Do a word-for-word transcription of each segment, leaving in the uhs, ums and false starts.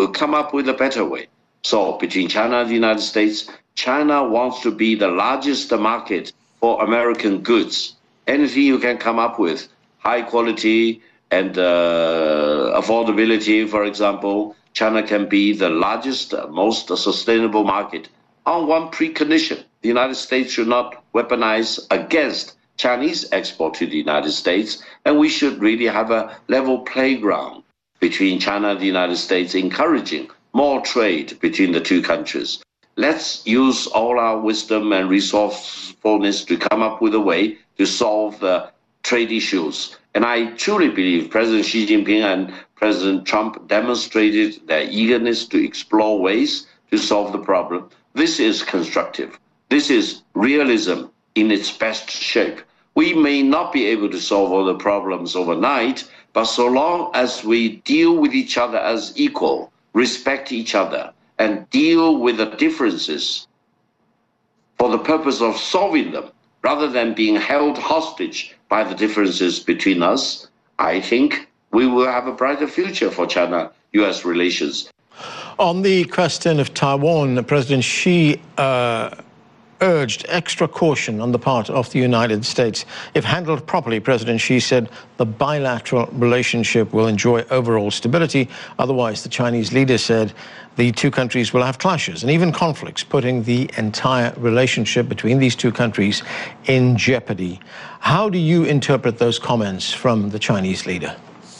will come up with a better way. So between China and the United States, China wants to be the largest market for American goods. Anything you can come up with, high quality and uh, affordability, for example, China can be the largest, most sustainable market on one precondition. The United States should not weaponize against Chinese export to the United States, and we should really have a level playground between China and the United States, encouraging more trade between the two countries. Let's use all our wisdom and resourcefulness to come up with a way to solve the trade issues. And I truly believe President Xi Jinping and President Trump demonstrated their eagerness to explore ways to solve the problem. This is constructive. This is realism in its best shape. We may not be able to solve all the problems overnight, but so long as we deal with each other as equal, respect each other, and deal with the differences for the purpose of solving them, rather than being held hostage by the differences between us, I think we will have a brighter future for China-U S relations. On the question of Taiwan, President Xi uh, urged extra caution on the part of the United States. If handled properly, President Xi said the bilateral relationship will enjoy overall stability. Otherwise, the Chinese leader said the two countries will have clashes and even conflicts, putting the entire relationship between these two countries in jeopardy. How do you interpret those comments from the Chinese leader?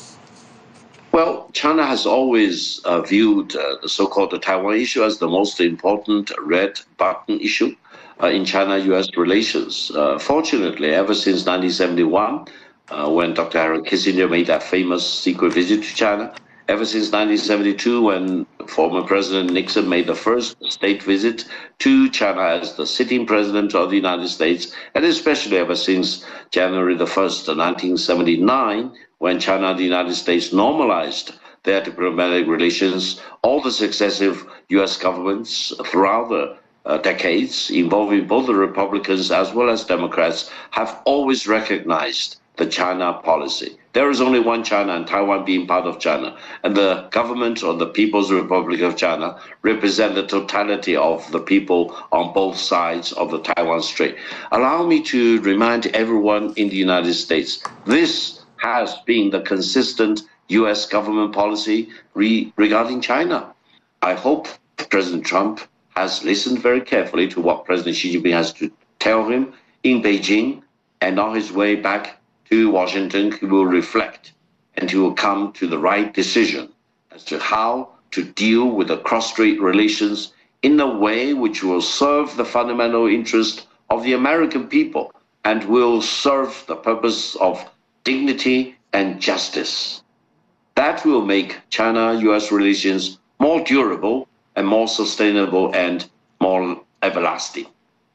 Well, China has always uh, viewed uh, the so-called the Taiwan issue as the most important red button issue uh, in China-U S relations. Uh, fortunately, ever since nineteen seventy-one, uh, when Doctor Henry Kissinger made that famous secret visit to China, ever since nineteen seventy-two, when former President Nixon made the first state visit to China as the sitting president of the United States, and especially ever since January the first, nineteen seventy-nine, when China and the United States normalized their diplomatic relations, all the successive U S governments throughout the uh, decades, involving both the Republicans as well as Democrats, have always recognized the China policy. There is only one China, and Taiwan being part of China. And the government of the People's Republic of China represent the totality of the people on both sides of the Taiwan Strait. Allow me to remind everyone in the United States, this has been the consistent U S government policy re regarding China. I hope President Trump has listened very carefully to what President Xi Jinping has to tell him in Beijing, and on his way back to Washington, he will reflect and he will come to the right decision as to how to deal with the cross-strait relations in a way which will serve the fundamental interest of the American people and will serve the purpose of dignity and justice. That will make China-U S relations more durable and more sustainable and more everlasting.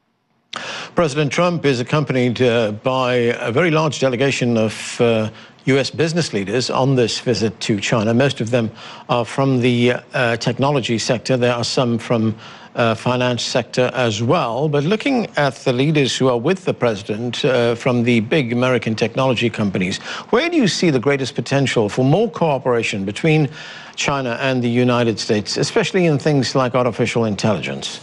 President Trump is accompanied uh, by a very large delegation of uh, U S business leaders on this visit to China. Most of them are from the uh, technology sector. There are some from uh, finance sector as well. But looking at the leaders who are with the president uh, from the big American technology companies, where do you see the greatest potential for more cooperation between China and the United States, especially in things like artificial intelligence?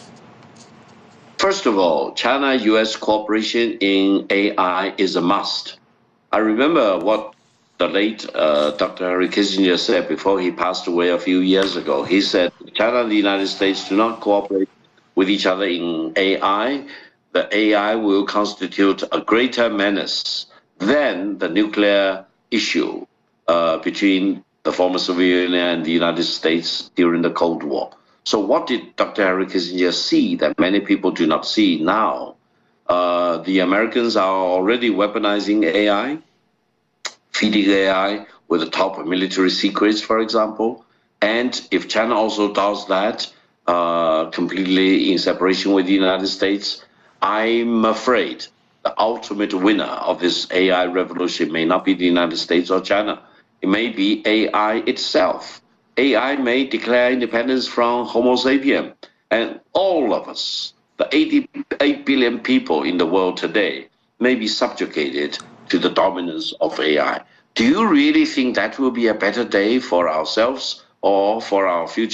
First of all, China-U S cooperation in A I is a must. I remember what the late uh, Doctor Henry Kissinger said before he passed away a few years ago. He said, China and the United States do not cooperate with each other in A I. The A I will constitute a greater menace than the nuclear issue uh, between the former Soviet Union and the United States during the Cold War. So what did Doctor Henry Kissinger see that many people do not see now? Uh, the Americans are already weaponizing A I, feeding A I with the top military secrets, for example. And if China also does that uh, completely in separation with the United States, I'm afraid the ultimate winner of this A I revolution may not be the United States or China. It may be A I itself. A I may declare independence from Homo sapien, and all of us, the eighty-eight billion people in the world today, may be subjugated to the dominance of A I. Do you really think that will be a better day for ourselves or for our future?